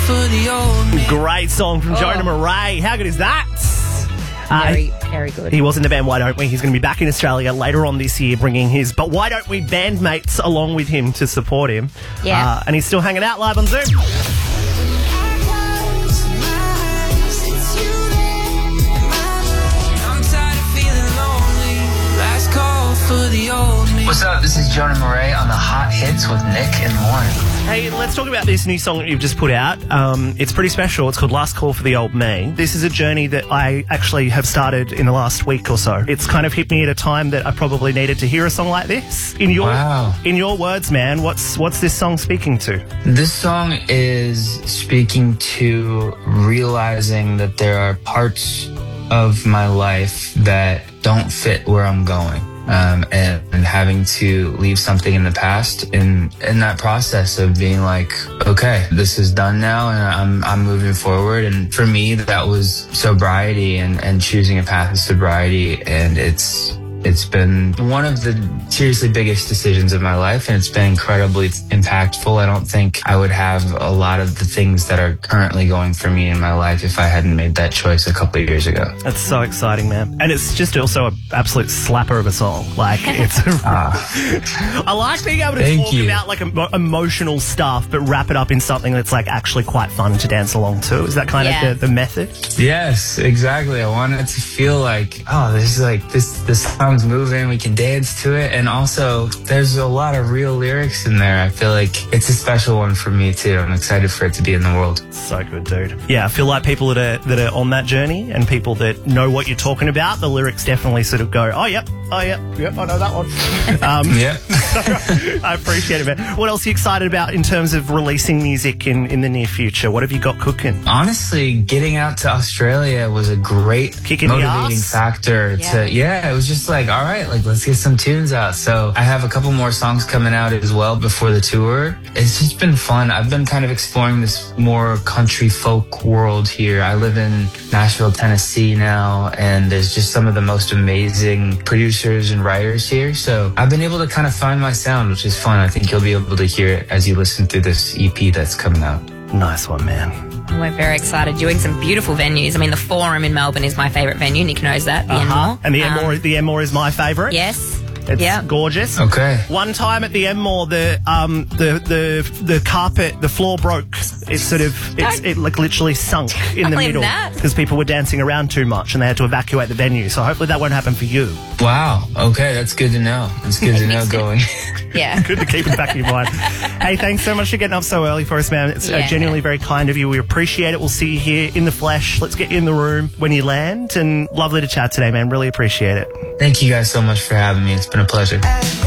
for the old me. Great song from Jonah Murray. How good is that? Very, very good. He was in the band Why Don't We. He's going to be back in Australia later on this year bringing his But Why Don't We bandmates along with him to support him. Yeah. And he's still hanging out live on Zoom. What's up? This is Jonah Murray on the Hot Hits with Nick and Lauren. Hey, let's talk about this new song that you've just put out. It's pretty special. It's called Last Call for the Old Me. This is a journey that I actually have started in the last week or so. It's kind of hit me at a time that I probably needed to hear a song like this. In your words, man, what's this song speaking to? This song is speaking to realizing that there are parts of my life that don't fit where I'm going. And having to leave something in the past in that process of being like, okay, this is done now and I'm moving forward. And for me, that was sobriety and choosing a path of sobriety. And it's been one of the seriously biggest decisions of my life, and it's been incredibly impactful. I don't think I would have a lot of the things that are currently going for me in my life if I hadn't made that choice a couple of years ago. That's so exciting, man. And it's just also an absolute slapper of a song. Like, it's I like being able to talk about like emotional stuff, but wrap it up in something that's like actually quite fun to dance along to. Is that kind of the method? Yes, exactly. I want it to feel like, oh, this song's moving, we can dance to it. And also, there's a lot of real lyrics in there. I feel like it's a special one for me, too. I'm excited for it to be in the world. So good, dude. Yeah, I feel like people that are on that journey and people that know what you're talking about, the lyrics definitely sort of go, oh, yep, I know that one. I appreciate it, man. What else are you excited about in terms of releasing music in the near future? What have you got cooking? Honestly, getting out to Australia was a great motivating factor. It was just like, all right, like let's get some tunes out. So I have a couple more songs coming out as well before the tour. It's just been fun. I've been kind of exploring this more country folk world here. I live in Nashville, Tennessee now, and there's just some of the most amazing producers and writers here. So I've been able to kind of find my sound, which is fun. I think you'll be able to hear it as you listen through this EP that's coming out. Nice one, man. We're very excited. Doing some beautiful venues. I mean, the Forum in Melbourne is my favourite venue. Nick knows that. The Enmore. And the Enmore is my favourite. Yes. It's gorgeous. Okay. One time at the Enmore, the carpet, the floor broke. It like literally sunk in the middle because people were dancing around too much and they had to evacuate the venue. So hopefully that won't happen for you. Wow. Okay, that's good to know. It's good to know going. Yeah. Good to keep it back in your mind. Hey, thanks so much for getting up so early for us, man. It's genuinely very kind of you. We appreciate it. We'll see you here in the flesh. Let's get you in the room when you land. And lovely to chat today, man. Really appreciate it. Thank you guys so much for having me. It's been a pleasure.